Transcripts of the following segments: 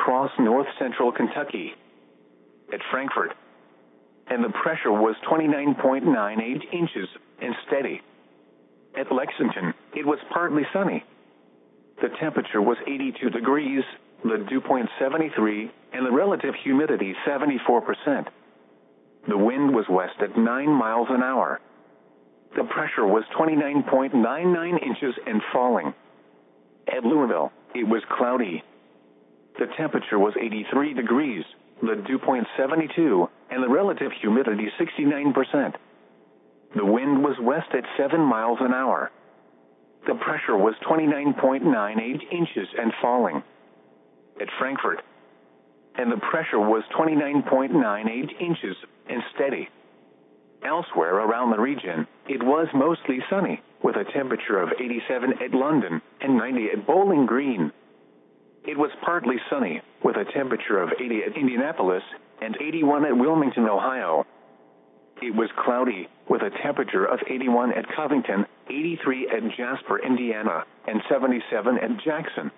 across north-central Kentucky. At Frankfort, and the pressure was 29.98 inches and steady. At Lexington, it was partly sunny. The temperature was 82 degrees, the dew point 73, and the relative humidity 74%. The wind was west at 9 miles an hour. The pressure was 29.99 inches and falling. At Louisville, it was cloudy. The temperature was 83 degrees, the dew point 72, and the relative humidity 69%. The wind was west at 7 miles an hour. The pressure was 29.98 inches and falling. At Frankfort, and the pressure was 29.98 inches and steady. Elsewhere around the region, it was mostly sunny, with a temperature of 87 at London and 90 at Bowling Green. It was partly sunny, with a temperature of 80 at Indianapolis and 81 at Wilmington, Ohio. It was cloudy, with a temperature of 81 at Covington, 83 at Jasper, Indiana, and 77 at Jackson.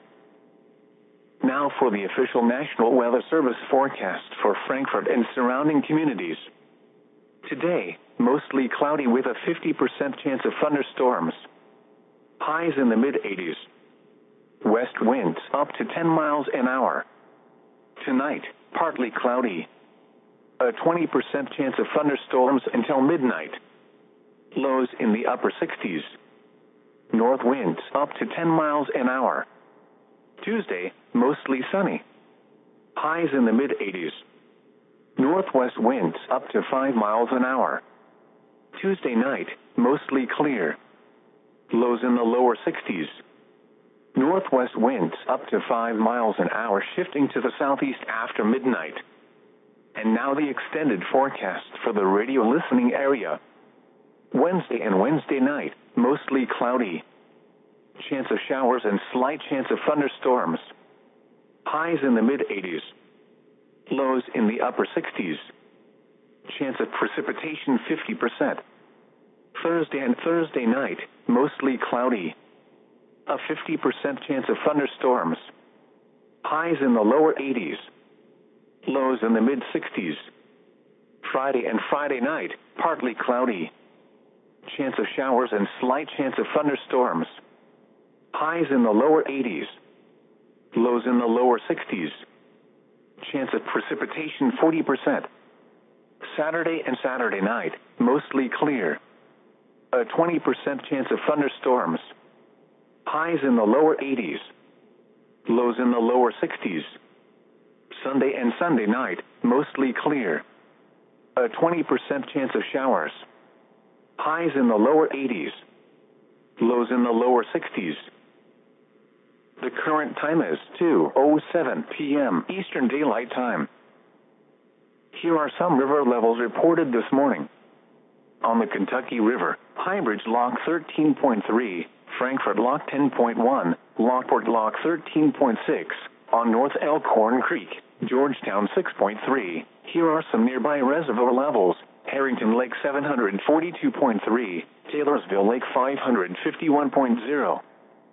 Now for the official National Weather Service forecast for Frankfort and surrounding communities. Today, mostly cloudy with a 50% chance of thunderstorms. Highs in the mid-80s. West winds up to 10 miles an hour. Tonight, partly cloudy. A 20% chance of thunderstorms until midnight. Lows in the upper 60s. North winds up to 10 miles an hour. Tuesday, mostly sunny. Highs in the mid-80s. Northwest winds up to 5 miles an hour. Tuesday night, mostly clear. Lows in the lower 60s. Northwest winds up to 5 miles an hour, shifting to the southeast after midnight. And now the extended forecast for the radio listening area. Wednesday and Wednesday night, mostly cloudy. Chance of showers and slight chance of thunderstorms. Highs in the mid-80s. Lows in the upper 60s. Chance of precipitation 50%. Thursday and Thursday night, mostly cloudy. A 50% chance of thunderstorms. Highs in the lower 80s. Lows in the mid-60s. Friday and Friday night, partly cloudy. Chance of showers and slight chance of thunderstorms. Highs in the lower 80s. Lows in the lower 60s. Chance of precipitation 40%. Saturday and Saturday night, mostly clear. A 20% chance of thunderstorms. Highs in the lower 80s. Lows in the lower 60s. Sunday and Sunday night, mostly clear. A 20% chance of showers. Highs in the lower 80s. Lows in the lower 60s. The current time is 2:07 p.m. Eastern Daylight Time. Here are some river levels reported this morning. On the Kentucky River, Highbridge Lock 13.3, Frankfort Lock 10.1, Lockport Lock 13.6, on North Elkhorn Creek, Georgetown 6.3. Here are some nearby reservoir levels. Harrington Lake 742.3, Taylorsville Lake 551.0.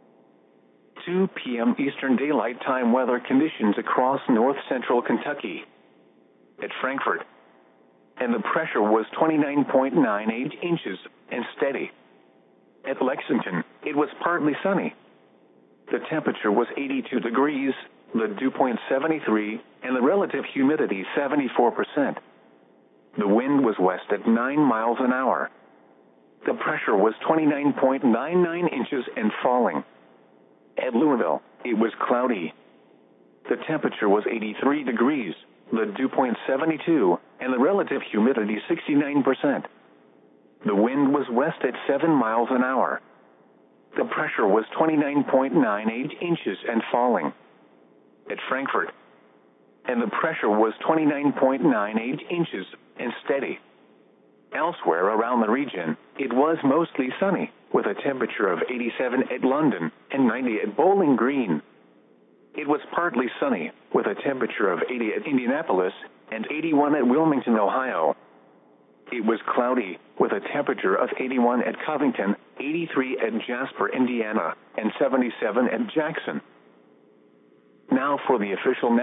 2 p.m. Eastern Daylight Time weather conditions across north-central Kentucky. At Frankfort, and the pressure was 29.98 inches and steady. At Lexington, it was partly sunny. The temperature was 82 degrees, the dew point 73, and the relative humidity 74%. The wind was west at 9 miles an hour. The pressure was 29.99 inches and falling. At Louisville, it was cloudy. The temperature was 83 degrees, the dew point 72, and the relative humidity 69%. The wind was west at 7 miles an hour. The pressure was 29.98 inches and falling. At Frankfort, and the pressure was 29.98 inches and steady. Elsewhere around the region, it was mostly sunny, with a temperature of 87 at London and 90 at Bowling Green. It was partly sunny, with a temperature of 80 at Indianapolis and 81 at Wilmington, Ohio. It was cloudy, with a temperature of 81 at Covington, 83 at Jasper, Indiana, and 77 at Jackson. Now for the official